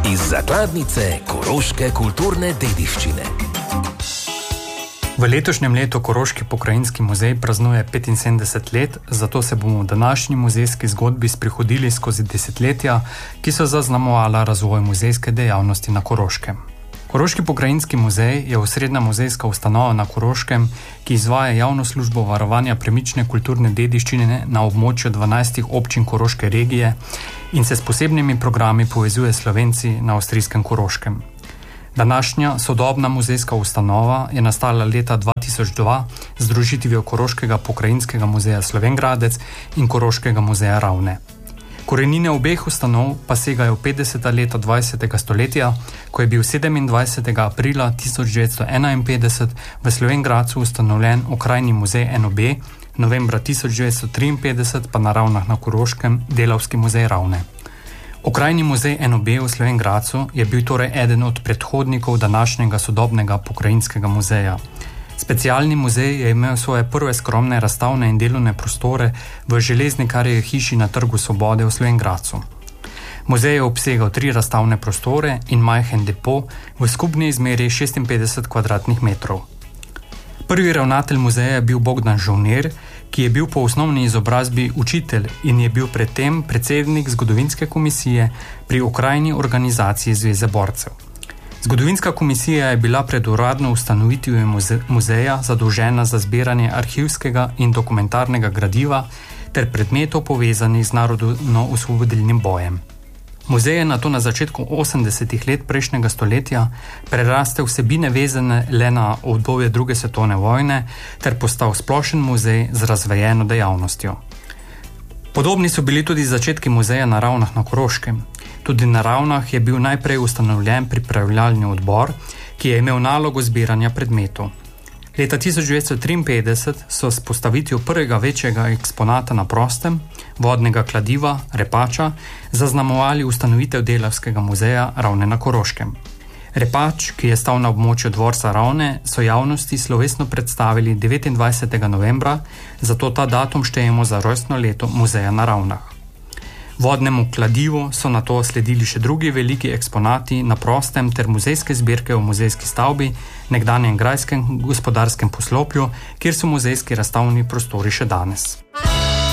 iz zakladnice koroške kulturne dediščine. V letošnjem letu Koroški pokrajinski muzej praznuje 75 let, zato se bomo v današnji muzejski zgodbi sprehodili skozi desetletja, ki so zaznamovala razvoj muzejske dejavnosti na Koroškem. Koroški pokrajinski muzej je osrednja muzejska ustanova na Koroškem, ki izvaja javno službo varovanja premične kulturne dediščine na območju 12 občin Koroške regije in se s posebnimi programi povezuje s Slovenci na avstrijskem Koroškem. Današnja sodobna muzejska ustanova je nastala leta 2002 z združitvijo Koroškega pokrajinskega muzeja Slovenj Gradec in Koroškega muzeja Ravne. Korenine obeh ustanov pa segajo v 50. leta 20. stoletja, ko je bil 27. aprila 1951 v Slovenj Gradcu ustanovljen okrajni muzej NOB, novembra 1953 pa na Ravnah na Koroškem Delavski muzej Ravne. Okrajni muzej NOB v Slovenj Gradcu je bil torej eden od predhodnikov današnjega sodobnega pokrajinskega muzeja. Specialni muzej je imel svoje prve skromne razstavne in delovne prostore v železnikarjevi hiši na Trgu Svobode v Slovenj Gradcu. Muzej je obsegal 3 razstavne prostore in majhen depo v skupni izmeri 56 kvadratnih metrov. Prvi ravnatelj muzeja je bil Bogdan Žolnir, ki je bil po osnovni izobrazbi učitelj in je bil predtem predsednik zgodovinske komisije pri okrajni organizaciji Zveze borcev. Zgodovinska komisija je bila pred uradno ustanovitvijo muzeja zadolžena za zbiranje arhivskega in dokumentarnega gradiva ter predmetov povezanih z narodno-osvobodilnim bojem. Muzej je nato na začetku 80. let prejšnjega stoletja prerastel vsebine vezane le na obdobje druge svetovne vojne ter postal splošen muzej z razvejeno dejavnostjo. Podobni so bili tudi začetki muzeja na Ravnah na Koroškem. Tudi na Ravnah je bil najprej ustanovljen pripravljalni odbor, ki je imel nalogo zbiranja predmetov. Leta 1953 so s postavitvijo prvega večjega eksponata na prostem, vodnega kladiva, repača, zaznamovali ustanovitev Delavskega muzeja Ravne na Koroškem. Repač, ki je stal na območju dvorca Ravne, so javnosti slovesno predstavili 29. novembra, zato ta datum štejemo za rojstno leto muzeja na Ravnah. Vodnemu kladivu so nato sledili še drugi veliki eksponati na prostem ter muzejske zbirke v muzejski stavbi, nekdanjem grajskem gospodarskem poslopju, kjer so muzejski razstavni prostori še danes.